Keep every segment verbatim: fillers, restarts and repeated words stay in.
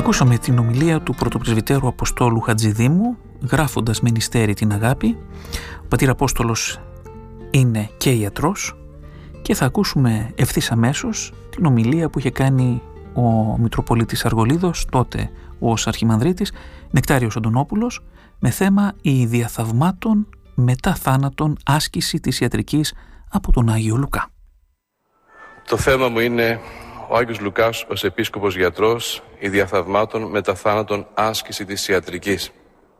Ακούσαμε την ομιλία του πρωτοπρεσβυτέρου Αποστόλου Χατζηδήμου, γράφοντας με νηστέρι την αγάπη. Ο πατήρ Απόστολος είναι και ιατρός και θα ακούσουμε ευθύς αμέσως την ομιλία που είχε κάνει ο Μητροπολίτης Αργολίδος, τότε ως Αρχιμανδρίτης, Νεκτάριος Αντωνόπουλος, με θέμα «Η διαθαυμάτων μετά θάνατον άσκηση της ιατρικής από τον Άγιο Λουκά». Το θέμα μου είναι ο Άγιος Λουκάς ως επίσκοπος γιατρός, η διαθαυμάτων μετά θάνατον άσκηση της ιατρικής.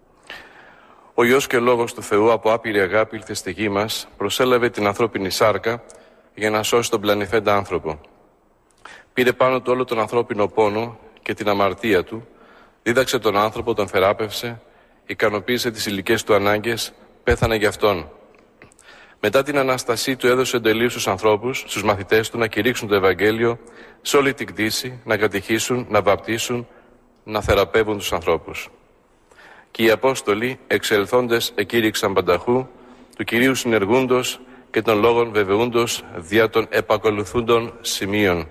Ο Υιός και Λόγος του Θεού από άπειρη αγάπη ήλθε στη γη μας, προσέλαβε την ανθρώπινη σάρκα για να σώσει τον πλανηθέντα άνθρωπο. Πήρε πάνω του όλο τον ανθρώπινο πόνο και την αμαρτία του, δίδαξε τον άνθρωπο, τον θεράπευσε, ικανοποίησε τις υλικές του ανάγκες, πέθανε για αυτόν. Μετά την Ανάστασή του έδωσε εντολή στους ανθρώπους, στους μαθητές του να κηρύξουν το Ευαγγέλιο σε όλη την κτήση, να κατηχήσουν, να βαπτίσουν, να θεραπεύουν τους ανθρώπους. Και οι Απόστολοι εξελθόντες εκήρυξαν πανταχού, του Κυρίου συνεργούντος και των λόγων βεβαιούντος δια των επακολουθούντων σημείων.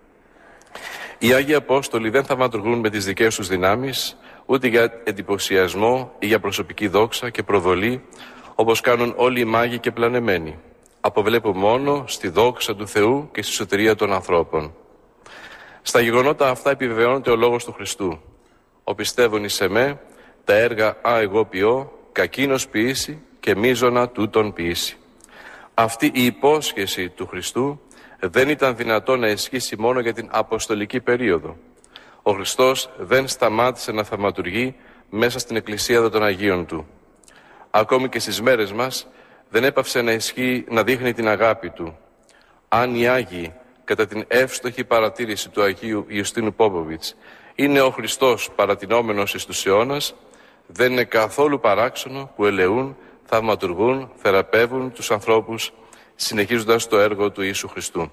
Οι Άγιοι Απόστολοι δεν θαυματουργούν με τις δικές τους δυνάμεις, ούτε για εντυπωσιασμό ή για προσωπική δόξα και προβολή, όπως κάνουν όλοι οι μάγοι και πλανεμένοι. Αποβλέπουν μόνο στη δόξα του Θεού και στη σωτηρία των ανθρώπων. Στα γεγονότα αυτά επιβεβαιώνεται ο λόγος του Χριστού. Ο πιστεύων εις εμέ, τα έργα α εγώ ποιώ, κακίνος ποιήσει και μείζωνα τούτον ποιήσει. Αυτή η υπόσχεση του Χριστού δεν ήταν δυνατό να ισχύσει μόνο για την αποστολική περίοδο. Ο Χριστός δεν σταμάτησε να θαυματουργεί μέσα στην Εκκλησία των Αγίων Του. Ακόμη και στις μέρες μας δεν έπαυσε να ισχύει, να δείχνει την αγάπη Του. Αν οι Άγιοι, κατά την εύστοχη παρατήρηση του Αγίου Ιουστίνου Πόποβιτς, είναι ο Χριστός παρατηνόμενος εις τους αιώνας, δεν είναι καθόλου παράξενο που ελεούν, θαυματουργούν, θεραπεύουν τους ανθρώπους, συνεχίζοντας το έργο του Ιησού Χριστού.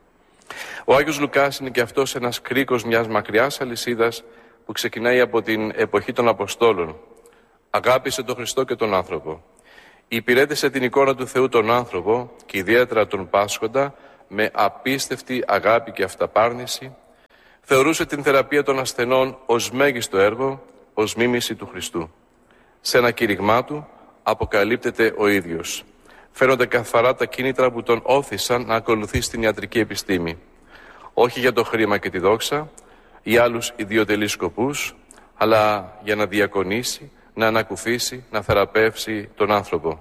Ο Άγιος Λουκάς είναι και αυτός ένας κρίκος μιας μακριάς αλυσίδας που ξεκινάει από την εποχή των Αποστόλων. Αγάπησε τον Χριστό και τον άνθρωπο. Υπηρέτησε την εικόνα του Θεού τον άνθρωπο και ιδιαίτερα τον Πάσχοντα με απίστευτη αγάπη και αυταπάρνηση. Θεωρούσε την θεραπεία των ασθενών ως μέγιστο έργο, ως μίμηση του Χριστού. Σε ένα κήρυγμά του αποκαλύπτεται ο ίδιος. Φαίνονται καθαρά τα κίνητρα που τον όθησαν να ακολουθήσει την ιατρική επιστήμη. Όχι για το χρήμα και τη δόξα ή άλλους ιδιωτελείς σκοπούς, αλλά για να διακονήσει, να ανακουφίσει, να θεραπεύσει τον άνθρωπο.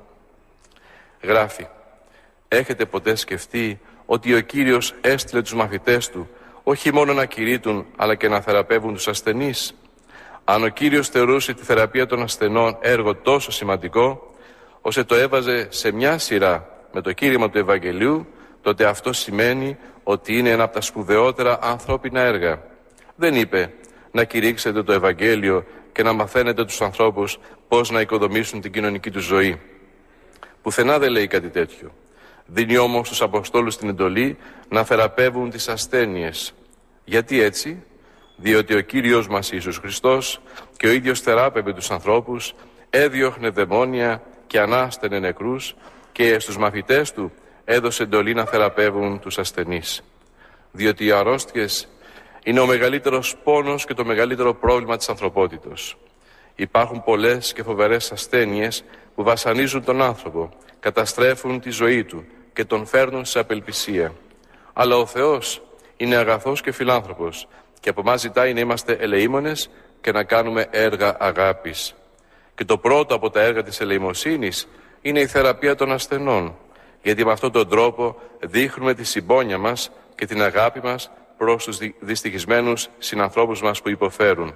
Γράφει: έχετε ποτέ σκεφτεί ότι ο Κύριος έστειλε τους μαθητές Του όχι μόνο να κηρύττουν, αλλά και να θεραπεύουν τους ασθενείς? Αν ο Κύριος θεωρούσε τη θεραπεία των ασθενών έργο τόσο σημαντικό, ώστε το έβαζε σε μια σειρά με το κήρυγμα του Ευαγγελίου, τότε αυτό σημαίνει ότι είναι ένα από τα σπουδαιότερα ανθρώπινα έργα. Δεν είπε να κηρύξετε το Ευαγγέλιο και να μαθαίνετε τους ανθρώπους πώς να οικοδομήσουν την κοινωνική τους ζωή. Πουθενά δεν λέει κάτι τέτοιο. Δίνει όμως στους Αποστόλους την εντολή να θεραπεύουν τις ασθένειες. Γιατί έτσι? Διότι ο Κύριος μας Ιησούς Χριστός και ο ίδιος θεράπευε τους ανθρώπους, έδιωχνε δαιμόνια και ανάστενε νεκρούς και στους μαθητές Του έδωσε εντολή να θεραπεύουν τους ασθενείς. Διότι οι αρρώστιες είναι ο μεγαλύτερος πόνος και το μεγαλύτερο πρόβλημα της ανθρωπότητος. Υπάρχουν πολλές και φοβερές ασθένειες που βασανίζουν τον άνθρωπο, καταστρέφουν τη ζωή του και τον φέρνουν σε απελπισία. Αλλά ο Θεός είναι αγαθός και φιλάνθρωπος και από εμάς ζητάει να είμαστε ελεήμονες και να κάνουμε έργα αγάπης. Και το πρώτο από τα έργα της ελεημοσύνης είναι η θεραπεία των ασθενών, γιατί με αυτόν τον τρόπο δείχνουμε τη συμπόνια μας και την αγάπη μας προς τους δυστυχισμένους συνανθρώπους μας που υποφέρουν.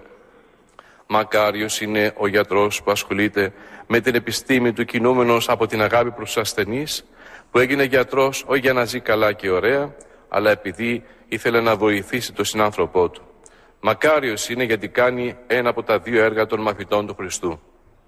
Μακάριος είναι ο γιατρός που ασχολείται με την επιστήμη του, κινούμενος από την αγάπη προς τους ασθενείς, που έγινε γιατρός όχι για να ζει καλά και ωραία, αλλά επειδή ήθελε να βοηθήσει τον συνάνθρωπό του. Μακάριος είναι γιατί κάνει ένα από τα δύο έργα των μαθητών του Χριστού.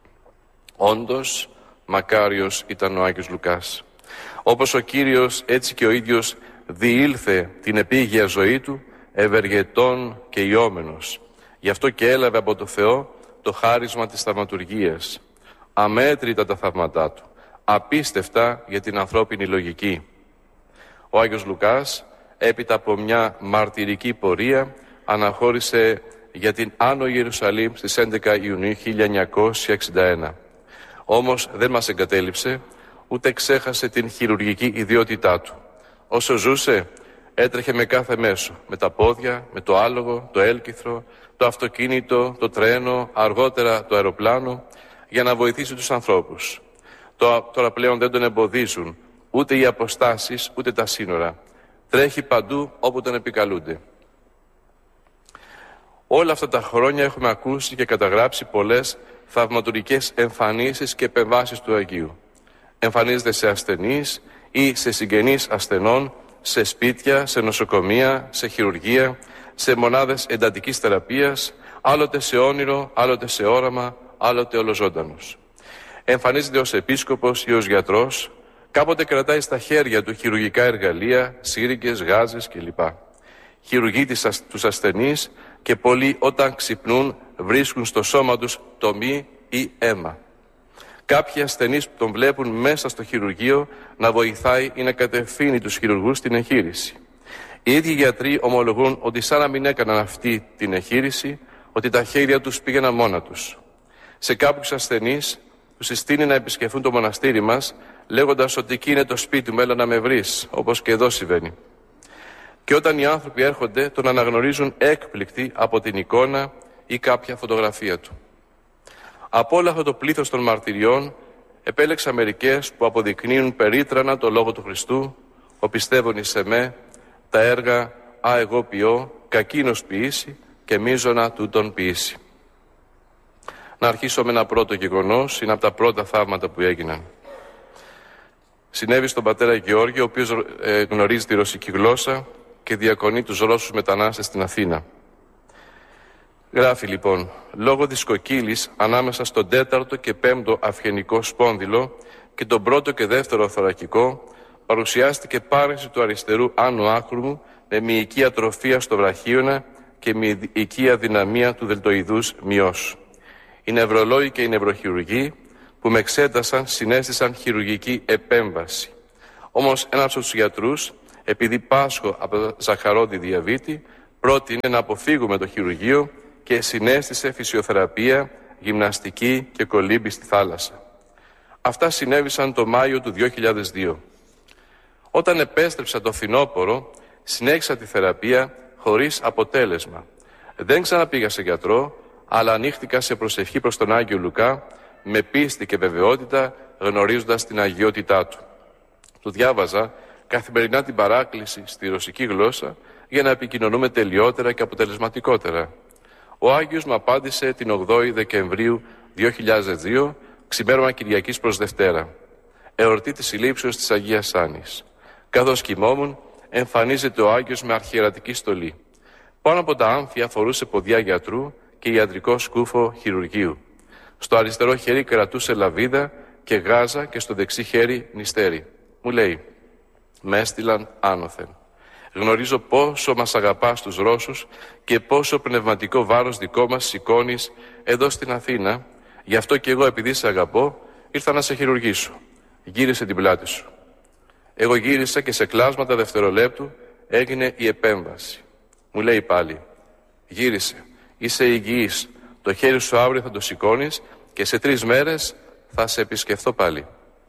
Όντως, μακάριος ήταν ο Άγιος Λουκάς. Όπως ο Κύριος, έτσι και ο ίδιος διήλθε την επίγεια ζωή του, ευεργετών και ιόμενος. Γι' αυτό και έλαβε από το Θεό το χάρισμα της θαυματουργίας. Αμέτρητα τα θαύματά του, απίστευτα για την ανθρώπινη λογική. Ο Άγιος Λουκάς, έπειτα από μια μαρτυρική πορεία, αναχώρησε για την Άνω Ιερουσαλήμ στις έντεκα Ιουνίου χίλια εννιακόσια εξήντα ένα. Όμως δεν μας εγκατέλειψε, ούτε ξέχασε την χειρουργική ιδιότητά του. Όσο ζούσε, έτρεχε με κάθε μέσο, με τα πόδια, με το άλογο, το έλκυθρο, το αυτοκίνητο, το τρένο, αργότερα το αεροπλάνο, για να βοηθήσει τους ανθρώπους. Τώρα πλέον δεν τον εμποδίζουν ούτε οι αποστάσεις, ούτε τα σύνορα. Τρέχει παντού όπου τον επικαλούνται. Όλα αυτά τα χρόνια έχουμε ακούσει και καταγράψει πολλές θαυματουργικές εμφανίσεις και επεμβάσεις του Αγίου. Εμφανίζεται σε ασθενείς ή σε συγγενείς ασθενών, σε σπίτια, σε νοσοκομεία, σε χειρουργεία, σε μονάδες εντατικής θεραπείας, άλλοτε σε όνειρο, άλλοτε σε όραμα, άλλοτε ολοζώντανος. Εμφανίζεται ως επίσκοπος ή ως γιατρός, κάποτε κρατάει στα χέρια του χειρουργικά εργαλεία, σύριγγες, γάζες κλπ. Χειρουργεί τους ασθενείς και πολλοί όταν ξυπνούν βρίσκουν στο σώμα τους τομή ή αίμα. Κάποιοι ασθενείς που τον βλέπουν μέσα στο χειρουργείο να βοηθάει ή να κατευθύνει τους χειρουργούς στην εγχείρηση. Οι ίδιοι γιατροί ομολογούν ότι σαν να μην έκαναν αυτή την εγχείρηση, ότι τα χέρια τους πήγαιναν μόνα τους. Σε κάποιους ασθενείς τους συστήνει να επισκεφθούν το μοναστήρι μας, λέγοντας ότι εκεί είναι το σπίτι μου, έλα να με βρεις, όπως και εδώ συμβαίνει. Και όταν οι άνθρωποι έρχονται, τον αναγνωρίζουν έκπληκτοι από την εικόνα ή κάποια φωτογραφία του. Από όλο αυτό το πλήθος των μαρτυριών, επέλεξα μερικές που αποδεικνύουν περίτρανα το λόγο του Χριστού, ο πιστεύων εις εμέ, τα έργα «Α εγώ ποιώ, κακίνος ποιήσει και μείζωνα τούτον ποιήσει». Να αρχίσω με ένα πρώτο γεγονός, είναι από τα πρώτα θαύματα που έγιναν. Συνέβη στον πατέρα Γεώργιο, ο οποίος ε, γνωρίζει τη ρωσική γλώσσα και διακονεί τους Ρώσους μετανάστες στην Αθήνα. Γράφει λοιπόν, λόγω της κοκκύλης ανάμεσα στον τέταρτο και πέμπτο αυγενικό σπόνδυλο και τον πρώτο και δεύτερο θωρακικό, παρουσιάστηκε πάρεση του αριστερού άνω άκρου μου με μυϊκή ατροφία στο βραχίωνα και μυϊκή αδυναμία του δελτοειδούς μυός. Οι νευρολόγοι και οι νευροχειρουργοί που με εξέτασαν συνέστησαν χειρουργική επέμβαση. Όμως ένας από τους γιατρούς, επειδή πάσχω από ζαχαρόδι διαβήτη, πρότεινε να αποφύγουμε το χειρουργείο και συνέστησε φυσιοθεραπεία, γυμναστική και κολύμπη στη θάλασσα. Αυτά συνέβησαν το Μάιο του δύο χιλιάδες δύο. Όταν επέστρεψα το φθινόπωρο, συνέχισα τη θεραπεία χωρίς αποτέλεσμα. Δεν ξαναπήγα σε γιατρό, αλλά ανοίχτηκα σε προσευχή προς τον Άγιο Λουκά, με πίστη και βεβαιότητα, γνωρίζοντας την αγιότητά του. Του διάβαζα καθημερινά την παράκληση στη ρωσική γλώσσα για να επικοινωνούμε τελειότερα και αποτελεσματικότερα. Ο Άγιος μου απάντησε την ογδόη Δεκεμβρίου δύο χιλιάδες δύο, ξημέρωμα Κυριακής προς Δευτέρα, εορτή της συλλήψεως της Αγίας Άννης. Καθώς κοιμόμουν, εμφανίζεται ο Άγιος με αρχιερατική στολή. Πάνω από τα άμφια φορούσε ποδιά γιατρού και ιατρικό σκούφο χειρουργείου. Στο αριστερό χέρι κρατούσε λαβίδα και γάζα και στο δεξί χέρι νηστέρι. Μου λέει, με έστειλαν άνωθεν. Γνωρίζω πόσο μας αγαπάς τους Ρώσους και πόσο πνευματικό βάρος δικό μας σηκώνεις εδώ στην Αθήνα. Γι' αυτό και εγώ, επειδή σε αγαπώ, ήρθα να σε χειρουργήσω. Γύρισε την πλάτη σου. Εγώ γύρισα και σε κλάσματα δευτερολέπτου έγινε η επέμβαση. Μου λέει πάλι, γύρισε, είσαι υγιής, το χέρι σου αύριο θα το σηκώνεις και σε τρεις μέρες θα σε επισκεφθώ πάλι.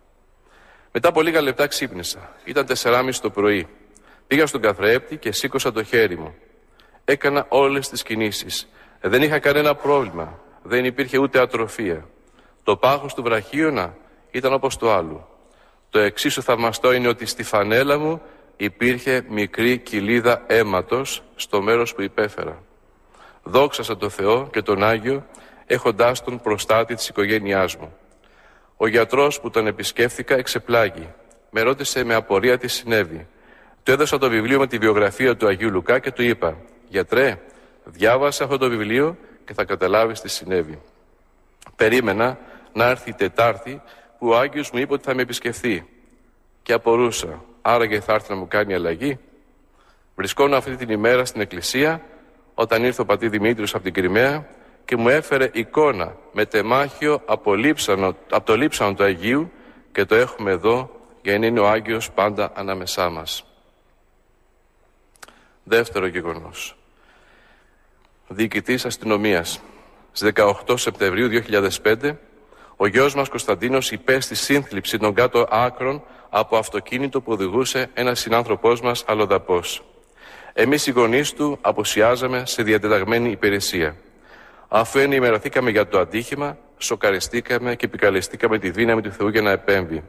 Μετά από λίγα λεπτά ξύπνησα. Ήταν τεσσεράμιση το πρωί. Πήγα στον καθρέφτη και σήκωσα το χέρι μου. Έκανα όλες τις κινήσεις. Δεν είχα κανένα πρόβλημα. Δεν υπήρχε ούτε ατροφία. Το πάχος του βραχίωνα ήταν όπως το άλλο. Το εξίσου θαυμαστό είναι ότι στη φανέλα μου υπήρχε μικρή κοιλίδα αίματος στο μέρος που υπέφερα. Δόξασα τον Θεό και τον Άγιο, έχοντάς τον προστάτη της οικογένειάς μου. Ο γιατρός που τον επισκέφθηκα εξεπλάγει. Με ρώτησε με απορία τι συνέβη. Του έδωσα το βιβλίο με τη βιογραφία του Αγίου Λουκά και του είπα, γιατρέ, διάβασε αυτό το βιβλίο και θα καταλάβεις τι συνέβη. Περίμενα να έρθει η Τετάρτη που ο Άγιος μου είπε ότι θα με επισκεφθεί. Και απορούσα, άραγε θα έρθει να μου κάνει αλλαγή. Βρισκόμουν αυτή την ημέρα στην εκκλησία όταν ήρθε ο πατήρ Δημήτριος από την Κριμαία και μου έφερε εικόνα με τεμάχιο από, λείψανο, από το λείψανο του Αγίου και το έχουμε εδώ για να είναι ο Άγιος πάντα ανάμεσά μας. Δεύτερο γεγονός. διοικητής αστυνομίας. Στις δεκαοκτώ Σεπτεμβρίου δύο χιλιάδες πέντε, ο γιος μας Κωνσταντίνος υπέστη σύνθλιψη των κάτω άκρων από αυτοκίνητο που οδηγούσε ένας συνάνθρωπός μας αλλοδαπός. Εμείς οι γονείς του απουσιάζαμε σε διατεταγμένη υπηρεσία. Αφού ενημερωθήκαμε για το ατύχημα, σοκαριστήκαμε και επικαλεστήκαμε τη δύναμη του Θεού για να επέμβει.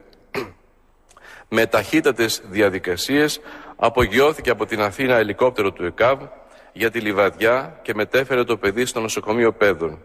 Με ταχύτατες διαδικασίες απογειώθηκε από την Αθήνα ελικόπτερο του ΕΚΑΒ για τη Λιβαδιά και μετέφερε το παιδί στο νοσοκομείο Πέδων.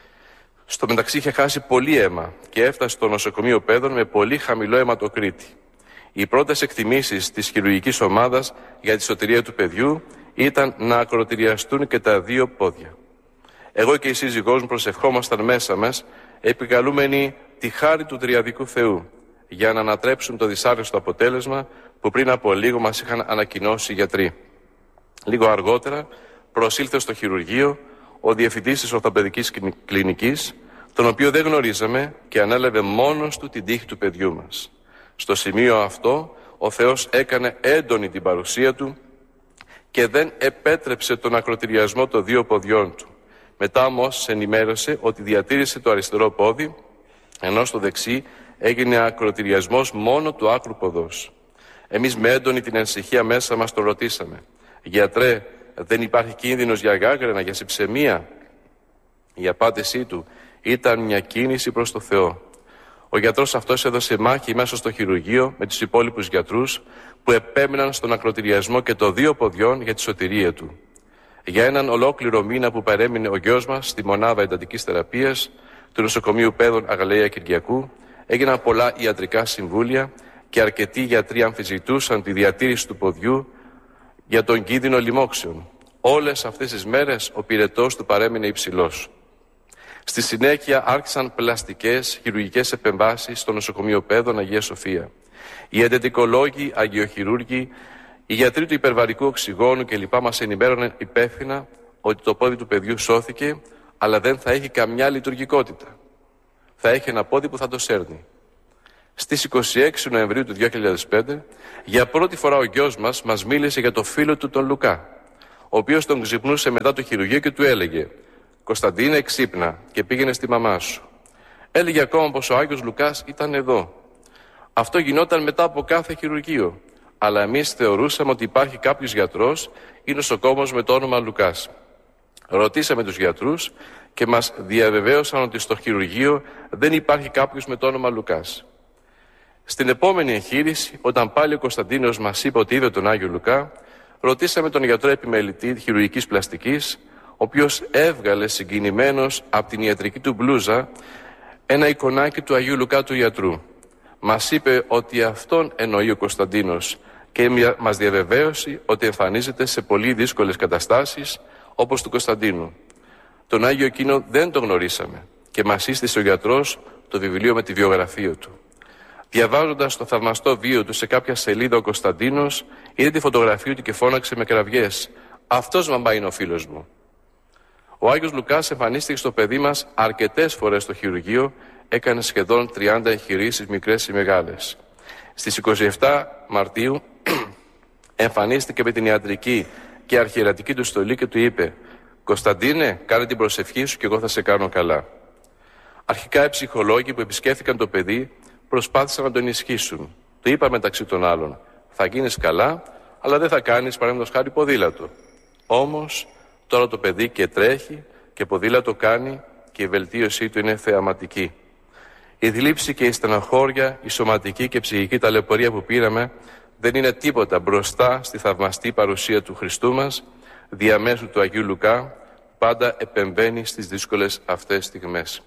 Στο μεταξύ είχε χάσει πολύ αίμα και έφτασε στο νοσοκομείο Πέδων με πολύ χαμηλό αιματοκρίτη. Οι πρώτες εκτιμήσεις της χειρουργικής ομάδας για τη σωτηρία του παιδιού ήταν να ακροτηριαστούν και τα δύο πόδια. Εγώ και η σύζυγός μου προσευχόμασταν μέσα μας, επικαλούμενοι τη χάρη του τριαδικού Θεού, για να ανατρέψουν το δυσάρεστο αποτέλεσμα που πριν από λίγο μας είχαν ανακοινώσει οι γιατροί. Λίγο αργότερα προσήλθε στο χειρουργείο ο διευθυντής της ορθοπαιδικής κλινικής, τον οποίο δεν γνωρίζαμε και ανέλαβε μόνος του την τύχη του παιδιού μας. Στο σημείο αυτό ο Θεός έκανε έντονη την παρουσία του και δεν επέτρεψε τον ακροτηριασμό των δύο ποδιών του. Μετά όμως ενημέρωσε ότι διατήρησε το αριστερό πόδι, ενώ στο δεξί έγινε ακροτηριασμός μόνο του άκρου ποδός. Εμείς με έντονη την ανησυχία μέσα μας το ρωτήσαμε. «Γιατρέ, δεν υπάρχει κίνδυνος για γάγραινα, για συψαιμία?» Η απάντησή του ήταν μια κίνηση προς το Θεό. Ο γιατρός αυτός έδωσε μάχη μέσα στο χειρουργείο με τους υπόλοιπους γιατρούς που επέμειναν στον ακροτηριασμό και των δύο ποδιών για τη σωτηρία του. Για έναν ολόκληρο μήνα που παρέμεινε ο γιος μας στη μονάδα εντατικής θεραπείας του νοσοκομείου Πέδων Αγαλαία Κυριακού, έγιναν πολλά ιατρικά συμβούλια και αρκετοί γιατροί αμφισβητούσαν τη διατήρηση του ποδιού για τον κίνδυνο λοιμόξεων. Όλες αυτές τις μέρες ο πυρετός του παρέμεινε υψηλός. Στη συνέχεια άρχισαν πλαστικές χειρουργικές επεμβάσεις στο νοσοκομείο Πέδων Αγία Σοφία. Οι εντετικολόγοι, αγιοχειρούργοι, οι γιατροί του υπερβαρικού οξυγόνου κλπ. Μας ενημέρωναν υπεύθυνα ότι το πόδι του παιδιού σώθηκε, αλλά δεν θα έχει καμιά λειτουργικότητα. Θα έχει ένα πόδι που θα το σέρνει. Στις είκοσι έξι Νοεμβρίου του δύο χιλιάδες πέντε, για πρώτη φορά ο γιος μας μας μίλησε για το φίλο του τον Λουκά, ο οποίος τον ξυπνούσε μετά το χειρουργείο και του έλεγε «Κωνσταντίνε, ξύπνα και πήγαινε στη μαμά σου». Έλεγε ακόμα πως ο Άγιος Λουκάς ήταν εδώ. Αυτό γινόταν μετά από κάθε χειρουργείο, αλλά εμείς θεωρούσαμε ότι υπάρχει κάποιος γιατρός ή νοσοκόμος με το όνομα Λουκάς. Ρωτήσαμε τους γιατρούς και μας διαβεβαίωσαν ότι στο χειρουργείο δεν υπάρχει κάποιος με το όνομα Λουκάς. Στην επόμενη εγχείρηση, όταν πάλι ο Κωνσταντίνος μας είπε ότι είδε τον Άγιο Λουκά, ρωτήσαμε τον γιατρό επιμελητή χειρουργικής πλαστικής, ο οποίος έβγαλε συγκινημένος από την ιατρική του μπλούζα ένα εικονάκι του Αγίου Λουκά του ιατρού. Μας είπε ότι αυτόν εννοεί ο Κωνσταντίνος και μας διαβεβαίωσε ότι εμφανίζεται σε πολύ δύσκολες καταστάσεις όπως του Κωνσταντίνου. Τον Άγιο εκείνο δεν τον γνωρίσαμε και μας σύστησε ο γιατρός το βιβλίο με τη βιογραφία του. Διαβάζοντας το θαυμαστό βίο του σε κάποια σελίδα, ο Κωνσταντίνος είδε τη φωτογραφία του και φώναξε με κραυγές «Αυτός μαμά είναι ο φίλος μου». Ο Άγιος Λουκάς εμφανίστηκε στο παιδί μας αρκετές φορές στο χειρουργείο, έκανε σχεδόν τριάντα εγχειρήσεις, μικρές ή μεγάλες. Στις είκοσι επτά Μαρτίου εμφανίστηκε με την ιατρική και αρχιερατική του στολή και του είπε «Κωνσταντίνε, κάνε την προσευχή σου και εγώ θα σε κάνω καλά». Αρχικά οι ψυχολόγοι που επισκέφθηκαν το παιδί προσπάθησαν να τον ενισχύσουν. Του είπα μεταξύ των άλλων «Θα γίνεις καλά, αλλά δεν θα κάνεις παραδείγματος χάρη ποδήλατο». Όμως τώρα το παιδί και τρέχει και ποδήλατο κάνει και η βελτίωσή του είναι θεαματική. Η θλίψη και η στεναχώρια, η σωματική και ψυχική ταλαιπωρία που πήραμε δεν είναι τίποτα μπροστά στη θαυμαστή παρουσία του Χριστού μας, διαμέσου του Αγίου Λουκά, που πάντα επεμβαίνει στις δύσκολες αυτές στιγμές.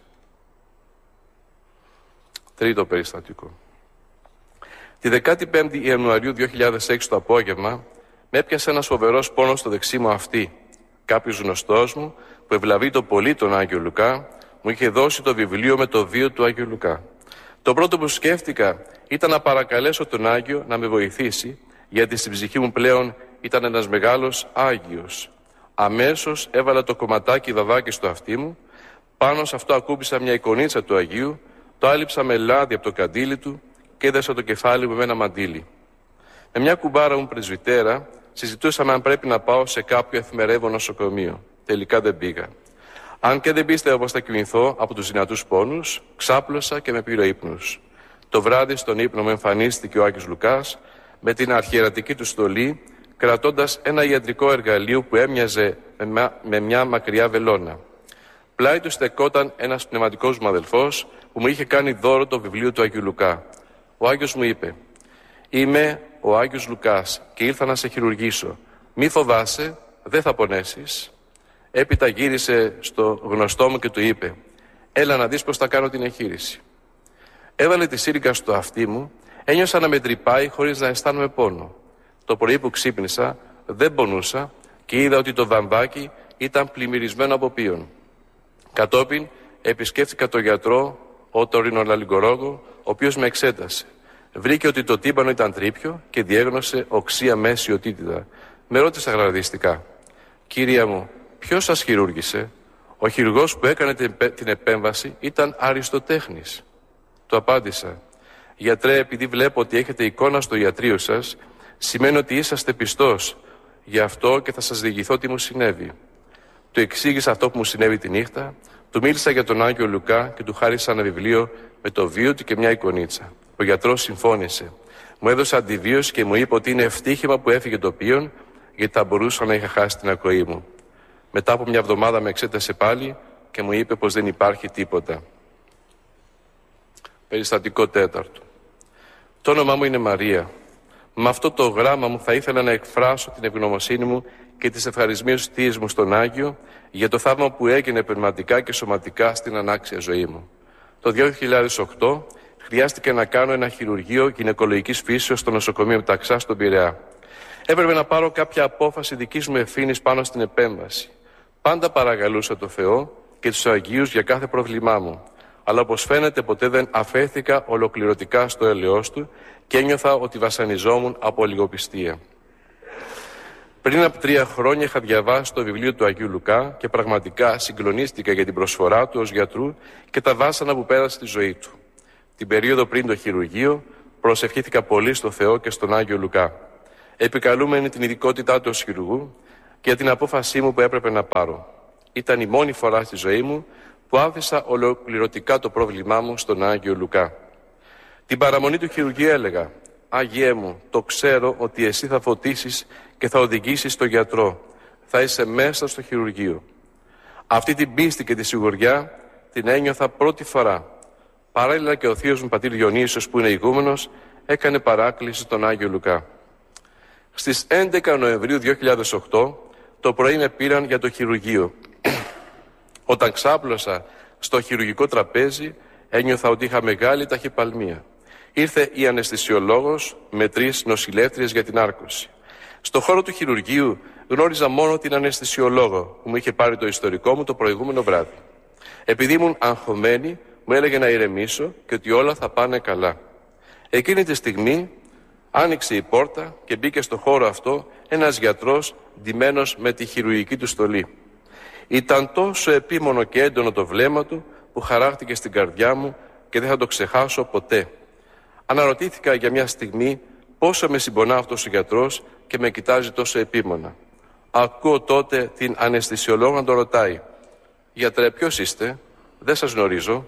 Τρίτο περιστατικό. Τη δεκαπέντε Ιανουαρίου δύο χιλιάδες έξι το απόγευμα με έπιασε ένας φοβερός πόνος στο δεξί μου αυτί. Κάποιος γνωστός μου που ευλαβεί το πολύ τον Άγιο Λουκά μου είχε δώσει το βιβλίο με το βίο του Άγιου Λουκά. Το πρώτο που σκέφτηκα ήταν να παρακαλέσω τον Άγιο να με βοηθήσει, γιατί στην ψυχή μου πλέον ήταν ένας μεγάλος Άγιος. Αμέσως έβαλα το κομματάκι δαβάκι στο αυτί μου, πάνω σε αυτό ακούμπησα μια εικονίτσα του Αγίου, το άλυψα με λάδι από το καντήλι του και έδεσα το κεφάλι μου με ένα μαντίλι. Με μια κουμπάρα μου πρεσβυτέρα συζητούσαμε αν πρέπει να πάω σε κάποιο εφημερεύον νοσοκομείο. Τελικά δεν πήγα. Αν και δεν πίστευα πως θα κοιμηθώ από τους δυνατούς πόνους, ξάπλωσα και με πήρε ο ύπνος. Το βράδυ στον ύπνο μου εμφανίστηκε ο Άγιος Λουκάς με την αρχιερατική του στολή, κρατώντας ένα ιατρικό εργαλείο που έμοιαζε με μια μακριά βελόνα. Πλάι του στεκόταν ένας πνευματικός μου αδελφός που μου είχε κάνει δώρο το βιβλίο του Αγίου Λουκά. Ο Άγιος μου είπε: «Είμαι ο Άγιος Λουκάς και ήρθα να σε χειρουργήσω. Μη φοβάσαι, δεν θα πονέσεις». Έπειτα γύρισε στο γνωστό μου και του είπε: «Έλα να δεις πως θα κάνω την εγχείρηση». Έβαλε τη σύριγγα στο αυτί μου, ένιωσα να με τρυπάει χωρίς να αισθάνομαι πόνο. Το πρωί που ξύπνησα δεν πονούσα και είδα ότι το βαμβάκι ήταν πλημμυρισμένο από πίον. Κατόπιν επισκέφθηκα τον γιατρό, ο τωρινολαλιγκολόγο, ο οποίος με εξέτασε. Βρήκε ότι το τύμπανο ήταν τρίπιο και διέγνωσε οξία μέση οτίτιδα. Με ρώτησε αγραδιστικά: «Κύρια μου, ποιος σας χειρούργησε?» «Ο χειρουργός που έκανε την επέμβαση ήταν Αριστοτέχνης». Του απάντησα: «Γιατρέ, επειδή βλέπω ότι έχετε εικόνα στο ιατρείο σας, σημαίνει ότι είσαστε πιστός. Γι' αυτό και θα σας διηγηθώ τι μου συνέβη». Του εξήγησα αυτό που μου συνέβη τη νύχτα, του μίλησα για τον Άγιο Λουκά και του χάρισα ένα βιβλίο με το βίο του και μια εικονίτσα. Ο γιατρός συμφώνησε. Μου έδωσε αντιβίωση και μου είπε ότι είναι ευτύχημα που έφυγε το πίον, γιατί θα μπορούσα να είχα χάσει την ακοή μου. Μετά από μια εβδομάδα με εξέτασε πάλι και μου είπε πως δεν υπάρχει τίποτα. Περιστατικό τέταρτο. Το όνομά μου είναι Μαρία. Με αυτό το γράμμα μου θα ήθελα να εκφράσω την ευγνωμοσύνη μου και τις ευχαριστίες μου στον Άγιο για το θαύμα που έγινε πνευματικά και σωματικά στην ανάξια ζωή μου. Το δύο χιλιάδες οκτώ χρειάστηκε να κάνω ένα χειρουργείο γυναικολογικής φύσεως στο νοσοκομείο Ταξά στον Πειραιά. Έπρεπε να πάρω κάποια απόφαση δικής μου ευθύνης πάνω στην επέμβαση. Πάντα παρακαλούσα το Θεό και τους Αγίους για κάθε πρόβλημά μου. Αλλά όπως φαίνεται ποτέ δεν αφέθηκα ολοκληρωτικά στο έλεος του και ένιωθα ότι βασανιζόμουν από λιγοπιστία. Πριν από τρία χρόνια είχα διαβάσει το βιβλίο του Αγίου Λουκά και πραγματικά συγκλονίστηκα για την προσφορά του ως γιατρού και τα βάσανα που πέρασε στη ζωή του. Την περίοδο πριν το χειρουργείο προσευχήθηκα πολύ στο Θεό και στον Άγιο Λουκά, επικαλούμενη την ειδικότητά του ως χειρουργού και για την απόφασή μου που έπρεπε να πάρω. Ήταν η μόνη φορά στη ζωή μου που άφησα ολοκληρωτικά το πρόβλημά μου στον Άγιο Λουκά. Την παραμονή του χειρουργείου έλεγα: «Άγιέ μου, το ξέρω ότι εσύ θα φωτίσεις και θα οδηγήσεις τον γιατρό. Θα είσαι μέσα στο χειρουργείο». Αυτή την πίστη και τη σιγουριά την ένιωθα πρώτη φορά. Παράλληλα και ο θείος μου πατήρ Διονύσιος, που είναι ηγούμενος, έκανε παράκληση στον Άγιο Λουκά. Στις έντεκα Νοεμβρίου δύο χιλιάδες οκτώ το πρωί με πήραν για το χειρουργείο. Όταν ξάπλωσα στο χειρουργικό τραπέζι ένιωθα ότι είχα μεγάλη ταχυπαλμία. Ήρθε η αναισθησιολόγος με τρεις νοσηλεύτριες για την άρκωση. Στο χώρο του χειρουργείου γνώριζα μόνο την αναισθησιολόγο που μου είχε πάρει το ιστορικό μου το προηγούμενο βράδυ. Επειδή ήμουν αγχωμένη, μου έλεγε να ηρεμήσω και ότι όλα θα πάνε καλά. Εκείνη τη στιγμή άνοιξε η πόρτα και μπήκε στο χώρο αυτό ένας γιατρός ντυμένος με τη χειρουργική του στολή. Ήταν τόσο επίμονο και έντονο το βλέμμα του που χαράχτηκε στην καρδιά μου και δεν θα το ξεχάσω ποτέ. Αναρωτήθηκα για μια στιγμή πόσο με συμπονά αυτός ο γιατρός και με κοιτάζει τόσο επίμονα. Ακούω τότε την αναισθησιολόγο να το ρωτάει: «Γιατρέ, ποιος είστε?» «Δεν σας γνωρίζω».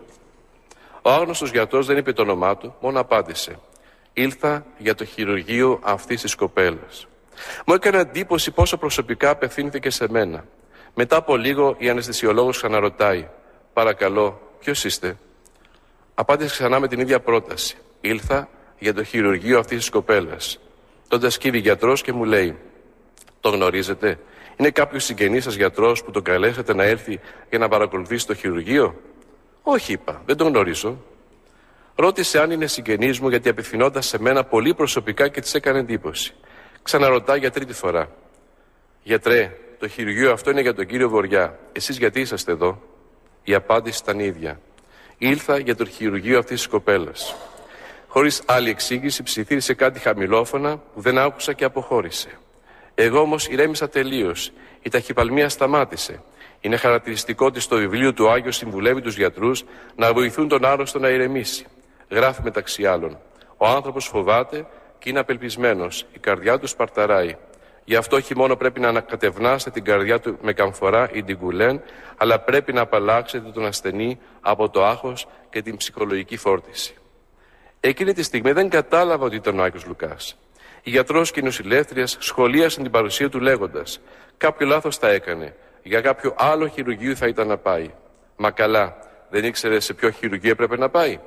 Ο άγνωστος γιατρός δεν είπε το όνομά του, μόνο απάντησε: «Ήλθα για το χειρουργείο αυτής της κοπέλας». Μου έκανε εντύπωση πόσο προσωπικά απευθύνθηκε σε μένα. Μετά από λίγο η αναισθησιολόγος ξαναρωτάει: «Παρακαλώ, ποιος είστε?» Απάντησε ξανά με την ίδια πρόταση: «Ήλθα για το χειρουργείο αυτής της κοπέλας». Τότε σκύβει γιατρός και μου λέει: «Το γνωρίζετε? Είναι κάποιος συγγενής σας γιατρός που τον καλέσατε να έρθει για να παρακολουθήσει το χειρουργείο?» «Όχι», είπα, «δεν τον γνωρίζω». Ρώτησε αν είναι συγγενής μου, γιατί απευθυνόταν σε μένα πολύ προσωπικά και της έκανε εντύπωση. Ξαναρωτά για τρίτη φορά: «Γιατρέ, το χειρουργείο αυτό είναι για τον κύριο Βοριά. Εσείς γιατί είσαστε εδώ?» Η απάντηση ήταν ίδια: «Ήλθα για το χειρουργείο αυτής της κοπέλας». Χωρίς άλλη εξήγηση ψιθύρισε κάτι χαμηλόφωνα που δεν άκουσα και αποχώρησε. Εγώ όμως ηρέμησα τελείως. Η ταχυπαλμία σταμάτησε. Είναι χαρακτηριστικό ότι στο βιβλίο του Άγιο συμβουλεύει τους γιατρούς να βοηθούν τον άρρωστο να ηρεμήσει. Γράφει μεταξύ άλλων: «Ο άνθρωπος φοβάται και είναι απελπισμένος. Η καρδιά του σπαρταράει. Γι' αυτό όχι μόνο πρέπει να ανακατευνάσετε την καρδιά του με καμφορά ή ντιγκουλέν, αλλά πρέπει να απαλλάξετε τον ασθενή από το άγχος και την ψυχολογική φόρτιση. Εκείνη τη στιγμή δεν κατάλαβα ότι ήταν ο Άγιος Λουκάς. Η γιατρός και οι νοσηλεύτριες σχολίασαν την παρουσία του λέγοντας: κάποιο λάθος θα έκανε, για κάποιο άλλο χειρουργείο θα ήταν να πάει. Μα καλά, δεν ήξερε σε ποιο χειρουργείο έπρεπε να πάει.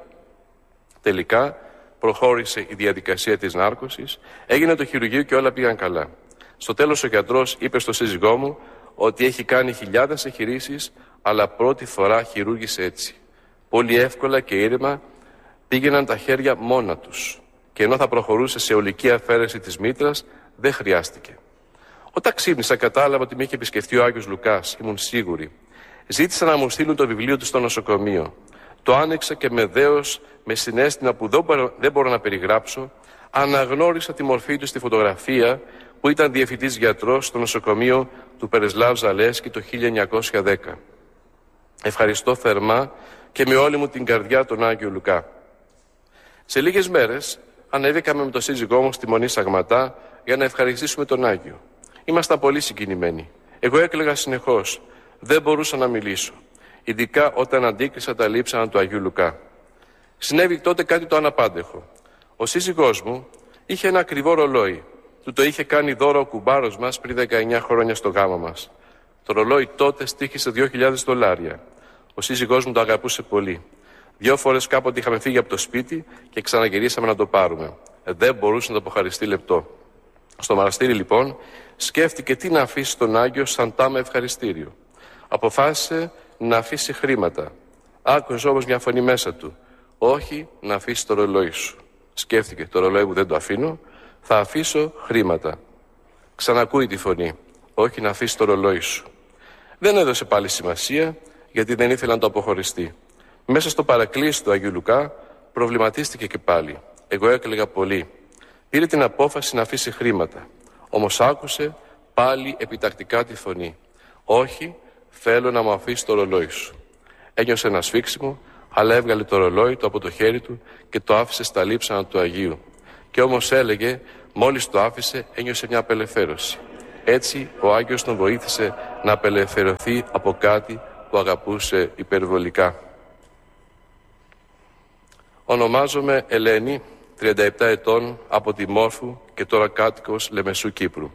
Τελικά προχώρησε η διαδικασία της νάρκωσης, έγινε το χειρουργείο και όλα πήγαν καλά. Στο τέλος ο γιατρός είπε στο σύζυγό μου ότι έχει κάνει χιλιάδες εγχειρήσεις, αλλά πρώτη φορά χειρούργησε έτσι. Πολύ εύκολα και ήρεμα πήγαιναν τα χέρια μόνα τους. Και ενώ θα προχωρούσε σε ολική αφαίρεση της μήτρας, δεν χρειάστηκε. Όταν ξύπνησα, κατάλαβα ότι με είχε επισκεφτεί ο Άγιος Λουκάς, ήμουν σίγουρη. Ζήτησα να μου στείλουν το βιβλίο του στο νοσοκομείο. Το άνοιξα και με δέος, με συναίσθημα που δεν μπορώ να περιγράψω, αναγνώρισα τη μορφή του στη φωτογραφία που ήταν διευθυντής γιατρός στο νοσοκομείο του Περεσλάβ Ζαλέσκι το χίλια εννιακόσια δέκα. Ευχαριστώ θερμά και με όλη μου την καρδιά τον Άγιο Λουκά. Σε λίγες μέρες ανέβηκαμε με τον σύζυγό μου στη Μονή Σαγματά για να ευχαριστήσουμε τον Άγιο. Ήμασταν πολύ συγκινημένοι. Εγώ έκλαιγα συνεχώς. Δεν μπορούσα να μιλήσω. Ειδικά όταν αντίκρισα τα λείψανα του Αγίου Λουκά. Συνέβη τότε κάτι το αναπάντεχο. Ο σύζυγός μου είχε ένα ακριβό ρολόι. Του το είχε κάνει δώρο ο κουμπάρος μας πριν δεκαεννιά χρόνια στο γάμο μας. Το ρολόι τότε στοίχησε δύο χιλιάδες δολάρια. Ο σύζυγός μου το αγαπούσε πολύ. Δύο φορές κάποτε είχαμε φύγει από το σπίτι και ξαναγυρίσαμε να το πάρουμε. Δεν μπορούσε να το αποχαριστεί λεπτό. Στο μοναστήρι λοιπόν σκέφτηκε τι να αφήσει στον Άγιο σαν τάμε ευχαριστήριο. Αποφάσισε να αφήσει χρήματα. Άκουσε όμως μια φωνή μέσα του. Όχι να αφήσει το ρολόι σου. Σκέφτηκε, το ρολόι μου δεν το αφήνω, θα αφήσω χρήματα. Ξανακούει τη φωνή. Όχι να αφήσει το ρολόι σου. Δεν έδωσε πάλι σημασία γιατί δεν ήθελε να το αποχωριστεί. Μέσα στο παρακλήσι του Αγίου Λουκά προβληματίστηκε και πάλι. Εγώ έκλαιγα πολύ. Πήρε την απόφαση να αφήσει χρήματα. Όμως άκουσε πάλι επιτακτικά τη φωνή. Όχι, θέλω να μου αφήσει το ρολόι σου. Ένιωσε ένα σφίξιμο, αλλά έβγαλε το ρολόι του από το χέρι του και το άφησε στα λείψανα του Αγίου. Και όμως έλεγε, μόλις το άφησε, ένιωσε μια απελευθέρωση. Έτσι ο Άγιος τον βοήθησε να απελευθερωθεί από κάτι που αγαπούσε υπερβολικά. Ονομάζομαι Ελένη, τριάντα επτά ετών, από τη Μόρφου και τώρα κάτοικος Λεμεσού Κύπρου.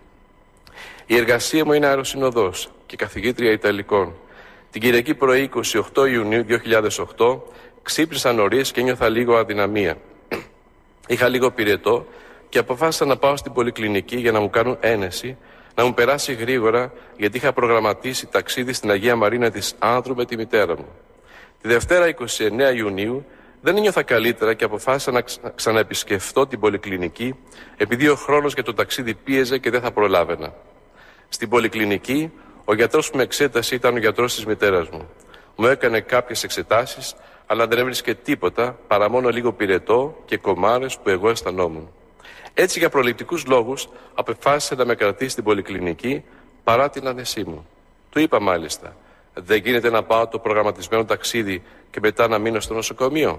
Η εργασία μου είναι αεροσυνοδός και καθηγήτρια Ιταλικών. Την Κυριακή πρωί είκοσι οκτώ Ιουνίου δύο χιλιάδες οκτώ ξύπνησα νωρίς και ένιωθα λίγο αδυναμία. Είχα λίγο πυρετό και αποφάσισα να πάω στην πολυκλινική για να μου κάνουν ένεση, να μου περάσει γρήγορα γιατί είχα προγραμματίσει ταξίδι στην Αγία Μαρίνα της Άνδρου με τη μητέρα μου. Τη Δευτέρα είκοσι εννέα Ιουνίου δεν ένιωθα καλύτερα και αποφάσισα να ξαναεπισκεφτώ την πολυκλινική επειδή ο χρόνος για το ταξίδι πίεζε και δεν θα προλάβαινα. Στην πολυκλινική ο γιατρός που με εξέτασε ήταν ο γιατρός της μητέρας μου. Μου έκανε κάποιες εξετάσεις αλλά δεν έβρισκε τίποτα παρά μόνο λίγο πυρετό και κομμάρες που εγώ αισθανόμουν. Έτσι για προληπτικούς λόγους αποφάσισε να με κρατήσει στην πολυκλινική παρά την άνεσή μου. Του είπα μάλιστα, δεν γίνεται να πάω το προγραμματισμένο ταξίδι και μετά να μείνω στο νοσοκομείο.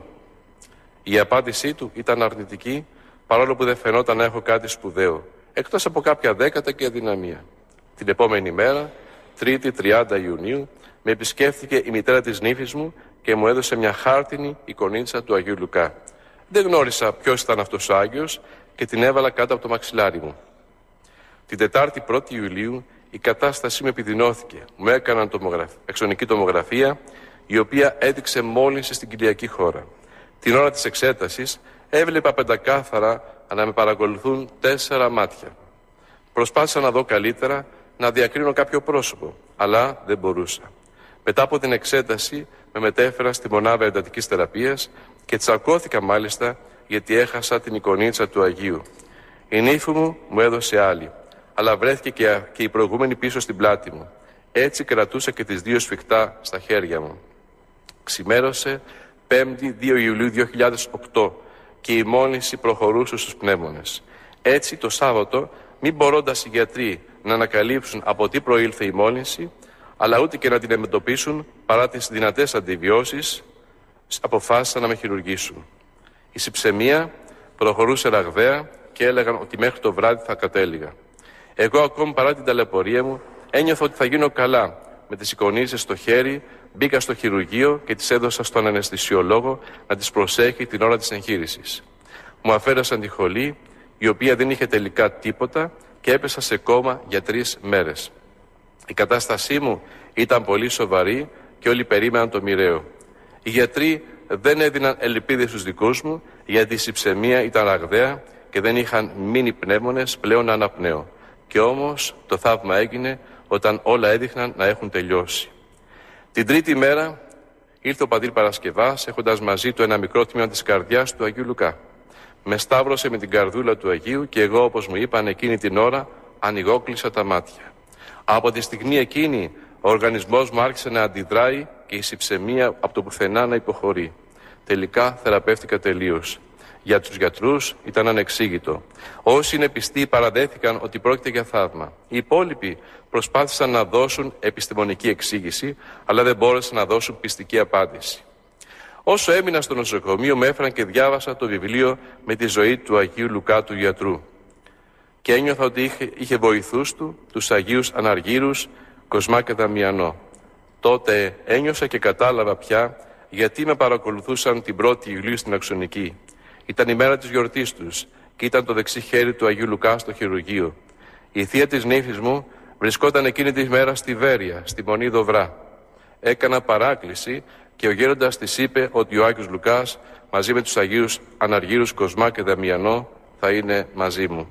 Η απάντησή του ήταν αρνητική παρόλο που δεν φαινόταν να έχω κάτι σπουδαίο, εκτός από κάποια δέκατα και αδυναμία. Την επόμενη μέρα, Τρίτη τριάντα Ιουνίου, με επισκέφθηκε η μητέρα της νύφης μου και μου έδωσε μια χάρτινη εικονίτσα του Αγίου Λουκά. Δεν γνώρισα ποιος ήταν αυτός ο Άγιος και την έβαλα κάτω από το μαξιλάρι μου. Την Τετάρτη πρώτη Ιουλίου η κατάστασή μου επιδεινώθηκε. Μου έκαναν τομογραφ... εξονική τομογραφία, η οποία έδειξε μόλυνση στην κοιλιακή χώρα. Την ώρα της εξέτασης έβλεπα πεντακάθαρα να με παρακολουθούν τέσσερα μάτια. Προσπάθησα να δω καλύτερα, να διακρίνω κάποιο πρόσωπο, αλλά δεν μπορούσα. Μετά από την εξέταση με μετέφερα στη μονάδα εντατικής θεραπείας και τσακώθηκα μάλιστα γιατί έχασα την εικονίτσα του Αγίου. Η νύφη μου μου έδωσε άλλη, αλλά βρέθηκε και, και η προηγούμενη πίσω στην πλάτη μου. Έτσι κρατούσα και τις δύο σφιχτά στα χέρια μου. Ξημέρωσε Πέμπτη δύο Ιουλίου δύο χιλιάδες οκτώ και η μόλυνση προχωρούσε στους πνεύμονες. Έτσι το Σάββατο, μην μπορώντας οι γιατροί να ανακαλύψουν από τι προήλθε η μόλυνση, αλλά ούτε και να την αντιμετωπίσουν παρά τις δυνατές αντιβιώσεις, αποφάσισαν να με χειρουργήσουν. Η συψαιμία προχωρούσε ραγδαία και έλεγαν ότι μέχρι το βράδυ θα κατέληγα. Εγώ, ακόμη παρά την ταλαιπωρία μου, ένιωθα ότι θα γίνω καλά. Με τις εικονίζες στο χέρι, μπήκα στο χειρουργείο και τις έδωσα στον αναισθησιολόγο να τις προσέχει την ώρα της εγχείρησης. Μου αφαίρεσαν τη χολή, η οποία δεν είχε τελικά τίποτα, και έπεσα σε κόμμα για τρεις μέρες. Η κατάστασή μου ήταν πολύ σοβαρή και όλοι περίμεναν το μοιραίο. Οι γιατροί δεν έδιναν ελπίδες στους δικούς μου, γιατί η συψαιμία ήταν ραγδαία και δεν είχαν μείνει πνεύμονες πλέον να αναπνέω. Και όμως το θαύμα έγινε όταν όλα έδειχναν να έχουν τελειώσει. Την τρίτη μέρα ήρθε ο πατήρ Παρασκευάς, έχοντας μαζί του ένα μικρό τμήμα της καρδιάς του Αγίου Λουκά. Με σταύρωσε με την καρδούλα του Αγίου και εγώ, όπως μου είπαν εκείνη την ώρα, ανοιγόκλεισα τα μάτια. Από τη στιγμή εκείνη ο οργανισμός μου άρχισε να αντιδράει και η συψαιμία από το πουθενά να υποχωρεί. Τελικά θεραπεύτηκα τελείως. Για τους γιατρούς ήταν ανεξήγητο. Όσοι είναι πιστοί παραδέχθηκαν ότι πρόκειται για θαύμα. Οι υπόλοιποι προσπάθησαν να δώσουν επιστημονική εξήγηση, αλλά δεν μπόρεσαν να δώσουν πιστική απάντηση. Όσο έμεινα στο νοσοκομείο, με έφεραν και διάβασα το βιβλίο με τη ζωή του Αγίου Λουκά του γιατρού. Και ένιωθα ότι είχε, είχε βοηθούς του, τους Αγίους Αναργύρους, Κοσμά και Δαμιανό. Τότε ένιωσα και κατάλαβα πια γιατί με παρακολουθούσαν την πρώτη Ιουλίου στην Αξονική. Ήταν η μέρα της γιορτής τους και ήταν το δεξί χέρι του Αγίου Λουκά στο χειρουργείο. Η θεία της νύφης μου βρισκόταν εκείνη τη μέρα στη Βέρεια, στη Μονή Δοβρά. Έκανα παράκληση και ο γέροντας της είπε ότι ο Άγιος Λουκάς μαζί με τους Αγίους Αναργύρους Κοσμά και Δαμιανό θα είναι μαζί μου.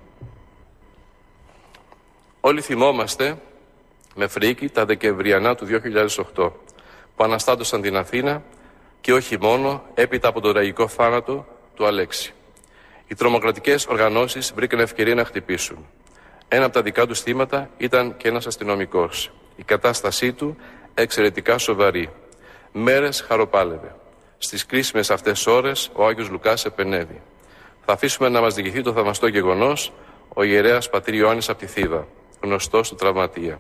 Όλοι θυμόμαστε με φρίκη τα Δεκεμβριανά του δύο χιλιάδες οκτώ που αναστάτωσαν την Αθήνα και όχι μόνο έπειτα από τον τραγικό θάνατο του Αλέξη. Οι τρομοκρατικές οργανώσεις βρήκαν ευκαιρία να χτυπήσουν. Ένα από τα δικά τους θύματα ήταν και ένας αστυνομικός. Η κατάστασή του εξαιρετικά σοβαρή. Μέρες χαροπάλευε. Στις κρίσιμες αυτές ώρες ο Άγιος Λουκάς επενέβη. Θα αφήσουμε να μας διηγηθεί το θαυμαστό γεγονός ο ιερέας πατήρ Ιωάννης από τη Θήβα, γνωστός του τραυματία.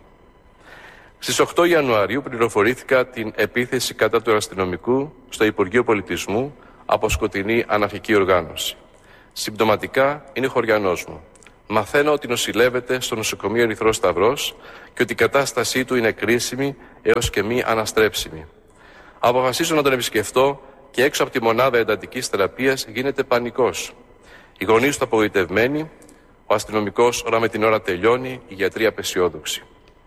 Στις οκτώ Ιανουαρίου πληροφορήθηκα την επίθεση κατά του αστυνομικού στο Υπουργείο Πολιτισμού από σκοτεινή αναρχική οργάνωση. Συμπτωματικά είναι χωριανός μου. Μαθαίνω ότι νοσηλεύεται στο νοσοκομείο Ερυθρός Σταυρός και ότι η κατάστασή του είναι κρίσιμη έως και μη αναστρέψιμη. Αποφασίζω να τον επισκεφτώ και έξω από τη μονάδα εντατικής θεραπείας γίνεται πανικός. Οι γονείς του απογοητευμένοι, ο αστυνομικός ώρα με την ώρα τελειώνει, οι γιατροί απεσιόδοξοι.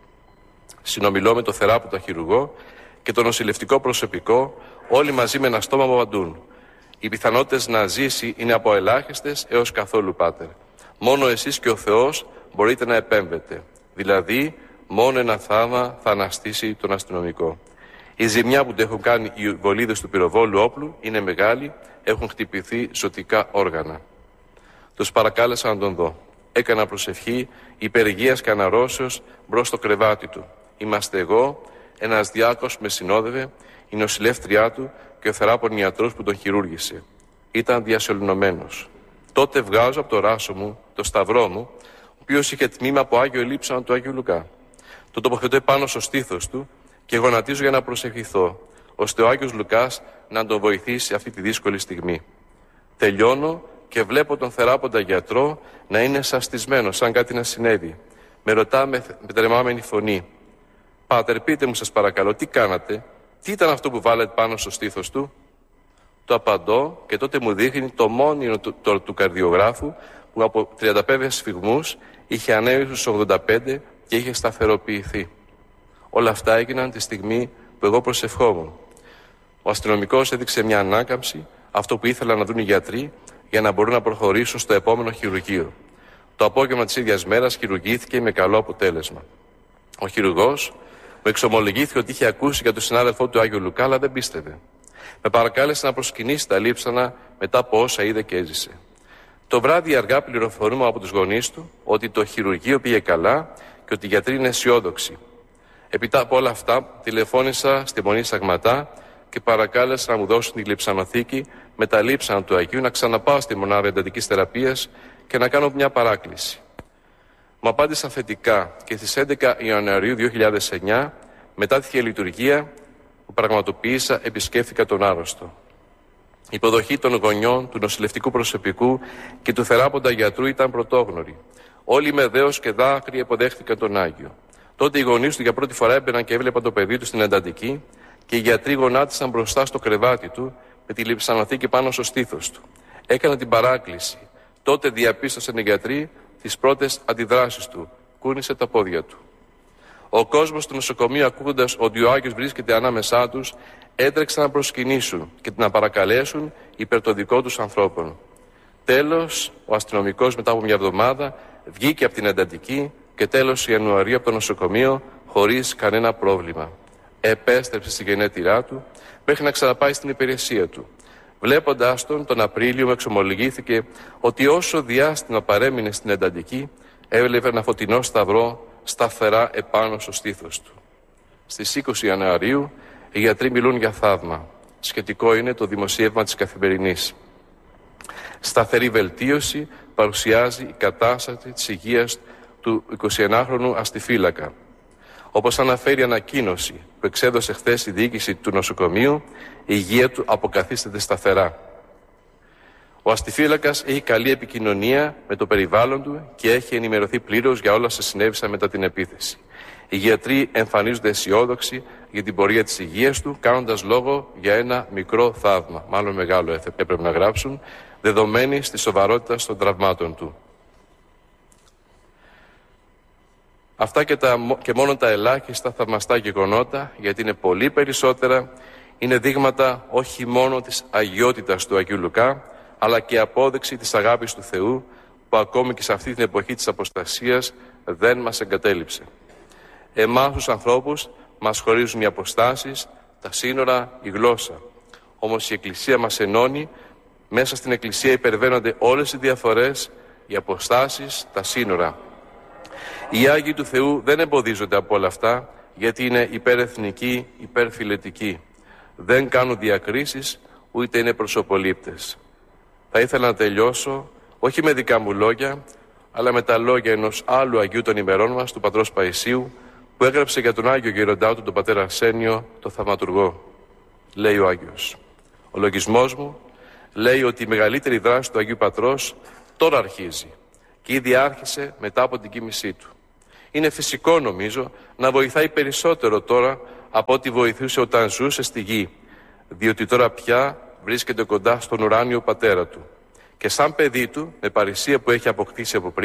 Συνομιλώ με το θεράποντα χειρουργό και το νοσηλευτικό προσωπικό, όλοι μαζί με ένα στόμα μου απαντούν. Οι πιθανότητες να ζήσει είναι από ελάχιστες έως καθόλου, πάτερ. Μόνο εσείς και ο Θεός μπορείτε να επέμβετε. Δηλαδή, μόνο ένα θαύμα θα αναστήσει τον αστυνομικό. Η ζημιά που του έχουν κάνει οι βολίδες του πυροβόλου όπλου είναι μεγάλη, έχουν χτυπηθεί ζωτικά όργανα. Τους παρακάλεσα να τον δω. Έκανα προσευχή υπεργίας και αναρρώσεως μπρος στο κρεβάτι του. Είμαστε εγώ, ένας διάκος που με συνόδευε, η νοσηλεύτριά του και ο θεράπων ιατρός που τον χειρούργησε. Ήταν διασωληνωμένος. Τότε βγάζω από το ράσο μου το σταυρό μου, ο οποίος είχε τμήμα από Άγιο Ελείψανο του Αγίου Λουκά. Το τοποθετώ πάνω στο στήθος του και γονατίζω για να προσευχηθώ, ώστε ο Άγιος Λουκάς να τον βοηθήσει αυτή τη δύσκολη στιγμή. Τελειώνω και βλέπω τον θεράποντα γιατρό να είναι σαστισμένος, σαν κάτι να συνέβη. Με ρωτά με τρεμάμενη φωνή. «Πάτερ, πείτε μου σας παρακαλώ, τι κάνατε, τι ήταν αυτό που βάλετε πάνω στο στήθος του?» Το απαντώ και τότε μου δείχνει το μόνιμο του, το, του καρδιογράφου που από τριάντα πέντε σφυγμούς είχε ανέβει στους ογδόντα πέντε και είχε σταθεροποιηθεί. Όλα αυτά έγιναν τη στιγμή που εγώ προσευχόμουν. Ο αστυνομικός έδειξε μια ανάκαμψη, αυτό που ήθελαν να δουν οι γιατροί, για να μπορούν να προχωρήσουν στο επόμενο χειρουργείο. Το απόγευμα της ίδιας μέρας χειρουργήθηκε με καλό αποτέλεσμα. Ο χειρουργός μου εξομολογήθηκε ότι είχε ακούσει για τον συνάδελφό του Άγιο Λουκά, αλλά δεν πίστευε. Με παρακάλεσε να προσκυνήσει τα λείψανα μετά από όσα είδε και έζησε. Το βράδυ αργά πληροφορούμε από τους γονείς του ότι το χειρουργείο πήγε καλά και ότι οι γιατροί είναι αισιόδοξοι. Επίτα από όλα αυτά, τηλεφώνησα στη Μονή Σαγματά και παρακάλεσα να μου δώσουν τη λειψανοθήκη με τα λείψανα του Αγίου, να ξαναπάω στη μονάδα εντατικής θεραπείας και να κάνω μια παράκληση. Μου απάντησαν θετικά και στις έντεκα Ιανουαρίου δύο χιλιάδες εννιά, μετά τη Θεία Λειτουργία που πραγματοποίησα, επισκέφθηκα τον άρρωστο. Η υποδοχή των γονιών, του νοσηλευτικού προσωπικού και του θεράποντα γιατρού ήταν πρωτόγνωρη. Όλοι με δέος και δάκρυα υποδέχτηκαν τον Άγιο. Τότε οι γονείς του για πρώτη φορά έμπαιναν και έβλεπαν το παιδί του στην εντατική και οι γιατροί γονάτισαν μπροστά στο κρεβάτι του με τη λειψανοθήκη πάνω στο στήθος του. Έκαναν την παράκληση. Τότε διαπίστωσαν οι γιατροί τις πρώτες αντιδράσεις του. Κούνησε τα πόδια του. Ο κόσμος του νοσοκομείου, ακούγοντας ότι ο Άγιος βρίσκεται ανάμεσά τους, έτρεξαν να προσκυνήσουν και να παρακαλέσουν υπέρ των δικών τους ανθρώπων. Τέλος, ο αστυνομικός μετά από μια εβδομάδα βγήκε από την εντατική και τέλος Ιανουαρίου από το νοσοκομείο χωρίς κανένα πρόβλημα. Επέστρεψε στη γενέτειρά του μέχρι να ξαναπάει στην υπηρεσία του. Βλέποντας τον τον Απρίλιο μου εξομολογήθηκε ότι όσο διάστημα παρέμεινε στην εντατική έβλεπε ένα φωτεινό σταυρό σταθερά επάνω στο στήθος του. Στις είκοσι Ιανουαρίου οι γιατροί μιλούν για θαύμα. Σχετικό είναι το δημοσίευμα της Καθημερινής. Σταθερή βελτίωση παρουσιάζει η κατάσταση της υγείας του εικοσιενάχρονου αστιφύλακα. Όπως αναφέρει η ανακοίνωση που εξέδωσε χθες η διοίκηση του νοσοκομείου, η υγεία του αποκαθίσταται σταθερά. Ο αστιφύλακας έχει καλή επικοινωνία με το περιβάλλον του και έχει ενημερωθεί πλήρως για όλα όσα συνέβησαν μετά την επίθεση. Οι γιατροί εμφανίζονται αισιόδοξοι για την πορεία της υγείας του, κάνοντας λόγο για ένα μικρό θαύμα, μάλλον μεγάλο έπρεπε να γράψουν, δεδομένη στη σοβαρότητα των τραυμάτων του. Αυτά και, τα, και μόνο τα ελάχιστα θαυμαστά γεγονότα, γιατί είναι πολύ περισσότερα, είναι δείγματα όχι μόνο της αγιότητας του Αγίου Λουκά, αλλά και απόδειξη της αγάπης του Θεού, που ακόμη και σε αυτή την εποχή της αποστασίας δεν μας εγκατέλειψε. Εμάς τους ανθρώπους μας χωρίζουν οι αποστάσεις, τα σύνορα, η γλώσσα. Όμως η Εκκλησία μας ενώνει, μέσα στην Εκκλησία υπερβαίνονται όλες οι διαφορές, οι αποστάσεις, τα σύνορα. Οι Άγιοι του Θεού δεν εμποδίζονται από όλα αυτά, γιατί είναι υπερεθνικοί, υπερφιλετικοί. Δεν κάνουν διακρίσεις, ούτε είναι προσωπολήπτες. Θα ήθελα να τελειώσω, όχι με δικά μου λόγια, αλλά με τα λόγια ενός άλλου Αγίου των ημερών μας, του πατρός Παϊσίου, που έγραψε για τον Άγιο Γεροντά του, τον πατέρα Αρσένιο, το θαυματουργό. Λέει ο Άγιος: ο λογισμός μου λέει ότι η μεγαλύτερη δράση του Αγίου Πατρός τώρα αρχίζει και ήδη άρχισε μετά από την κοίμησή του. Είναι φυσικό, νομίζω, να βοηθάει περισσότερο τώρα από ό,τι βοηθούσε όταν ζούσε στη γη, διότι τώρα πια βρίσκεται κοντά στον ουράνιο πατέρα του. Και σαν παιδί του, με παρησία που έχει αποκτήσει από πριν,